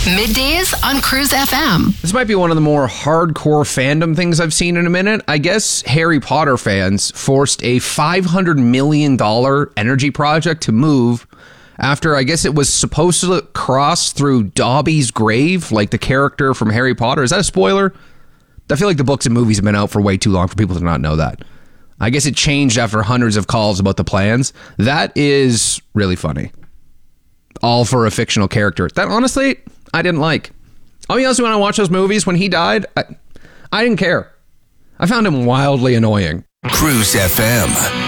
Middays on Cruise FM. This might be one of the more hardcore fandom things I've seen in a minute. I guess Harry Potter fans forced a $500 million energy project to move after, I guess it was supposed to cross through Dobby's grave, like the character from Harry Potter. Is that a spoiler? I feel like the books and movies have been out for way too long for people to not know that. I guess it changed after hundreds of calls about the plans. That is really funny. All for a fictional character. That, honestly, I didn't like. I'll be honest, when I watched those movies, when he died, I didn't care. I found him wildly annoying. Cruise FM.